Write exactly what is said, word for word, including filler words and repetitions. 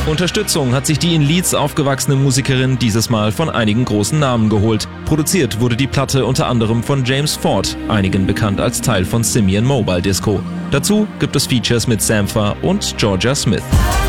Unterstützung hat sich die in Leeds aufgewachsene Musikerin dieses Mal von einigen großen Namen geholt. Produziert wurde die Platte unter anderem von James Ford, einigen bekannt als Teil von Simian Mobile Disco. Dazu gibt es Features mit Sampha und Georgia Smith.